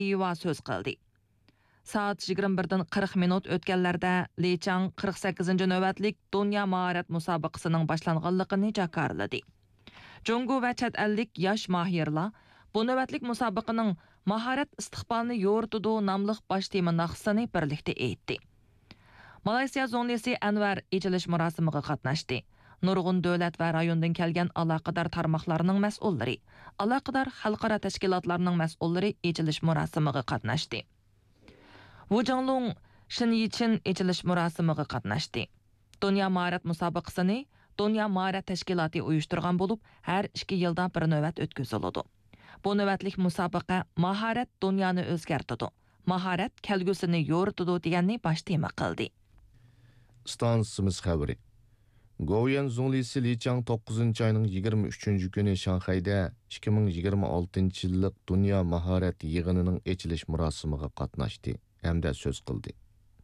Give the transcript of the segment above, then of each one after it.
Yuva söz qildi. Saat 21-dan 40 minut o'tganlarda Li Chang 48-ci növbətlik Dünya maharat musobaqasining boshlanganligini jakarladi. Jungo va chet ellik yosh mahirlar bu növbətlik musobaqaning maharat istiqbolini yo'ritudu nomli bosh tema naqsini birlikda aytdi. Malayziya zonlisi Anvar echilish murosimiga qatnashdi. Nurg'un davlat va rayondan kelgan aloqador tarmoqlarning mas'ullari, aloqador xalqaro tashkilotlarning mas'ullari echilish murosimiga qatnashdi. Wu Zhenglong Shinyichin echilish murosimiga qatnashdi. Dünya maharat musobaqasini Dünya maharat tashkiloti uyushtirgan bo'lib, har 2 yilda bir navbat o'tkaziladi. Bu navbatlik musobaqa maharat dunyoni o'zgartirdi. Maharat kelgusini yo'ritadi deganni bosh tema qildi. Stansimiz xabari. Goyan zonlisi Li Chang 9-ayning 23-cü günü Şanxayda 2026-yillik Dünya maharat yig'inining echilish murosimiga qatnashdi hamda so'z qildi.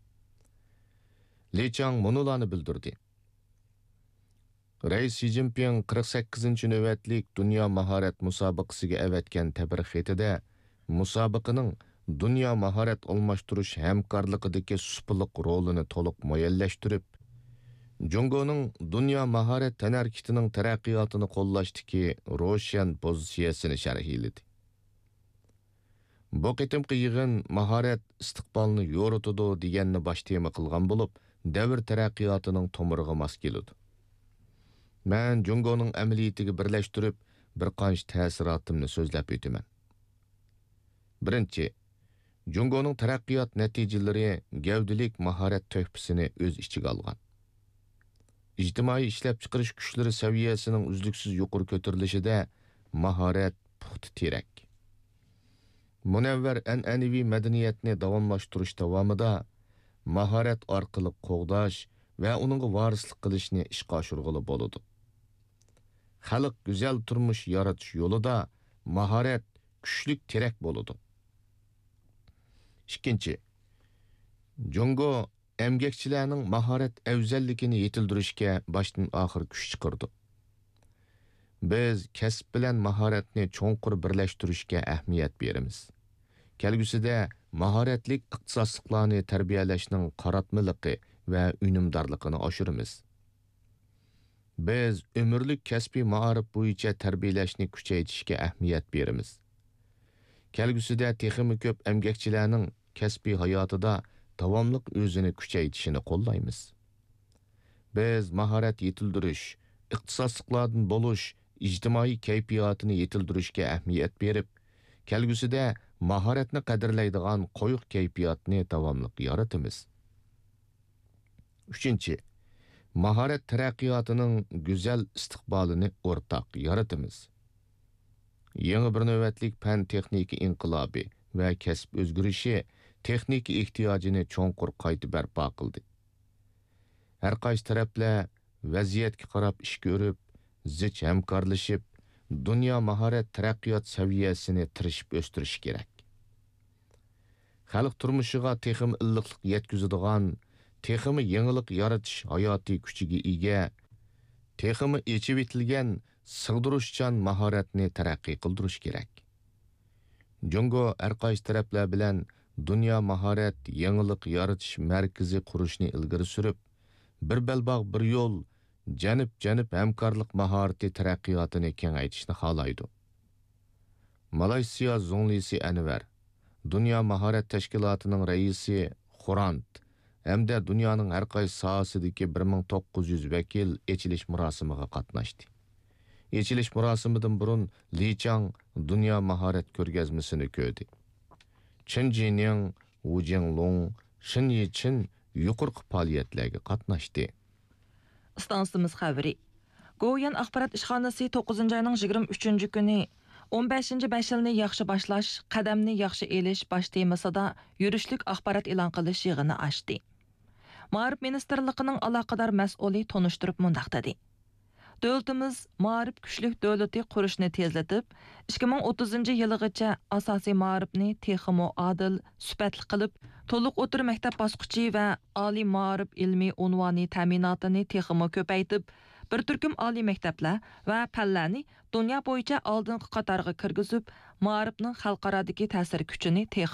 Li Chang munolarni bildirdi. Reis Xi Jinping 48-ci növbətlik Dünya maharat musobaqasiga avatgan tabrik xatida musobaqaning Dünya maharat almashtirish hamkorligidagi supuliq rolini to'liq muayyanlashtirib, Jungoning Dünya maharat tanarkitining taraqqiyotini qo'llashdagi ro'shan pozitsiyasini sharhladi. Bu qitimqi yig'in maharat istiqbolini yo'ritadi deganni bosh tema qilgan bo'lib, davr taraqqiyotining tomiriga mos keladi. Men Jungoning amaliyatiga birlashtirib, bir qancha ta'sirotimni so'zlab o'taman. Birinchi, Jungoning taraqqiyot natijalari gavdalik maharat tuhfasini o'z ichiga olgan. İctimai ishlab chiqarish kuchlari saviyasining uzluksiz yuqori ko'tarilishida maharat puxta terak. Munavvar an'anaviy madaniyatni davomlashtirish davomida maharat orqali qo'g'dash va uningga varislik qilishni ishga oshirg'ili bo'ladi. Xalq go'zal turmush yaratish yo'lida maharat kuchlik terak bo'ladi. Ikkinchi, Jungo emgekçilerinin maharet evzellikini yetildirishga baştan ahir kuch chiqirdi. Biz kasb bilan maharetni cho'nqur birlashtirishga ahamiyat beramiz. Kelgusida maharetlik iqtisodchilarni tarbiyalashning qaratmiligi va unumdorligini oshiramiz. Biz umrlik kasbiy ma'arif bo'yicha tarbiyalashni kuchaytirishga ahamiyat beramiz. Kelgusida texmi ko'p emgekçilerning kasbiy hayotida davomliq o'zini kuchaytirishini qo'llaymiz. Biz maharat yetildirish, iqtisodchilardan bo'lish, ijtimoiy kayfiyatini yetildirishga ahamiyat berib, kelgusida maharatni qadrlaydigan qo'yiq kayfiyatni davomliq yaratamiz. Uchinchi, maharat taraqqiyotining go'zal istiqbolini o'rtaq yaratamiz. Yangi bir navbatlik fan texnika inqilobi va kasb o'zgarishi texnik ehtiyojini cho'nqur qayta barpo qildi. Har qaysi taraflar vaziyatga qarab ish ko'rib, zich hamkorlashib, dunyo maharat taraqqiyot saviyasini tirishib o'stirish kerak. Xalq turmushiga texim illiqlik yetkazadigan, teximi yangilik yaratish hayotiy kuchiga ega, teximi echib etilgan sig'dirishchan maharatni taraqqiy qildirish kerak. Jungo har qaysi taraflar bilan Dünya maharat yangilik yaratish markazi qurishni ilgari surib, bir belbog' bir yo'l janib hamkorlik maharati taraqqiyotini kengaytirishni xohlaydi. Malayziya zonlisi Anvar, Dünya maharat tashkilotining raisi Xurant hamda dunyoning har qaysi sohasidagi 1900 vakil echilish murosimiga qatnashdi. Echilish murosimidan burun Li Chang Dünya maharat ko'rgazmasini ko'rdi. Chen Jining, Wu Zhenglong, Shinyichin yuqorqi faoliyatlarga qatnashdi. Stansimiz xabari. Goyan axborot ishxonasi 9-ayning 23-cü kuni 15-5 yilni yaxshi boshlash, qadamni yaxshi elish bosh temasida yurishlik axborot e'lon qilish yig'ini ochdi. Ma'rif ministrligining aloqador mas'uli tonishtirib mundaq dedi. Davlatimiz ma'rif kuchlik davlati qurishni tezlatib, 2030-yilgacha asosiy ma'rifni texmo adil, sifatli qilib, to'liq o'tir maktab bosqichi va oliy ma'rif ilmiy unvoni ta'minotini texmo ko'paytib, bir turkum oliy maktablar va fanlarni dunyo bo'yicha oldingi qatorga kirgizib, ma'rifning xalqarodagi ta'sir kuchini